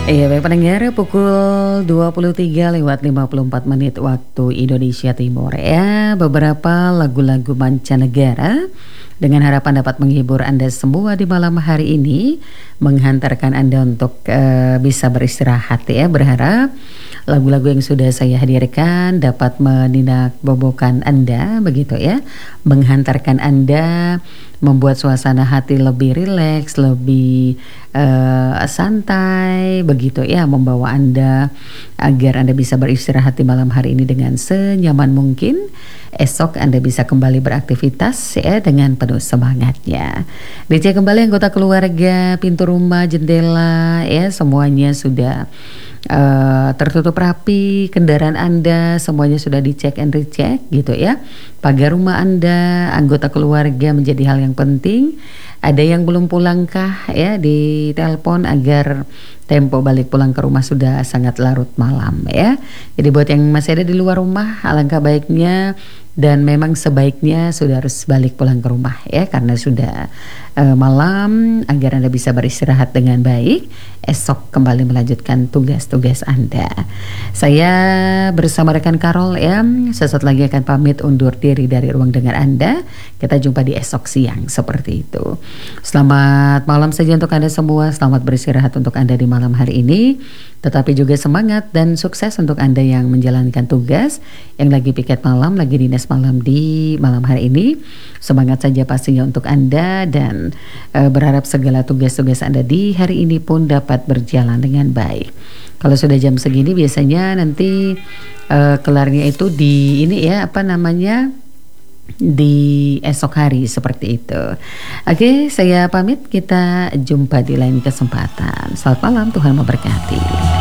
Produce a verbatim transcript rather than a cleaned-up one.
Iya baik pendengar, pukul dua puluh tiga lewat lima puluh empat menit waktu Indonesia Timur ya. Beberapa lagu-lagu mancanegara dengan harapan dapat menghibur Anda semua di malam hari ini, menghantarkan Anda untuk uh, bisa beristirahat ya. Berharap lagu-lagu yang sudah saya hadirkan dapat meninak bobokan Anda begitu ya, menghantarkan Anda, membuat suasana hati lebih rileks, lebih uh, santai begitu ya, membawa Anda agar Anda bisa beristirahat di malam hari ini dengan senyaman mungkin. Esok Anda bisa kembali beraktivitas ya dengan penuh semangatnya. Dicek kembali anggota keluarga, pintu rumah, jendela ya semuanya sudah uh, tertutup rapi, kendaraan Anda semuanya sudah dicek and recheck gitu ya. Pagar rumah Anda, anggota keluarga menjadi hal yang penting. Ada yang belum pulangkah ya, di telepon agar tempo balik pulang ke rumah sudah sangat larut malam ya. Jadi buat yang masih ada di luar rumah, alangkah baiknya dan memang sebaiknya sudah harus balik pulang ke rumah ya, karena sudah uh, malam, agar Anda bisa beristirahat dengan baik. Esok kembali melanjutkan tugas-tugas Anda. Saya bersama rekan Karol ya, sesaat lagi akan pamit undur diri dari ruang dengar Anda. Kita jumpa di esok siang seperti itu. Selamat malam saja untuk Anda semua. Selamat beristirahat untuk Anda di malam hari ini. Tetapi juga semangat dan sukses untuk Anda yang menjalankan tugas, yang lagi piket malam, lagi dinas malam di malam hari ini. Semangat saja pastinya untuk Anda, dan e, berharap segala tugas-tugas Anda di hari ini pun dapat berjalan dengan baik. Kalau sudah jam segini biasanya nanti e, kelarnya itu di ini ya, apa namanya, di esok hari seperti itu. Oke, saya pamit, kita jumpa di lain kesempatan. Selamat malam, Tuhan memberkati.